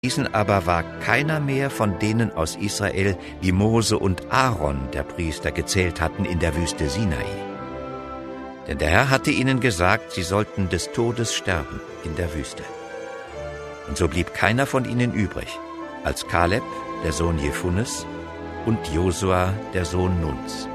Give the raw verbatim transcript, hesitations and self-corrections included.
diesen aber war keiner mehr von denen aus Israel, wie Mose und Aaron, der Priester, gezählt hatten in der Wüste Sinai. Denn der Herr hatte ihnen gesagt, sie sollten des Todes sterben in der Wüste. Und so blieb keiner von ihnen übrig, als Kaleb, der Sohn Jefunnes, und Josua, der Sohn Nuns.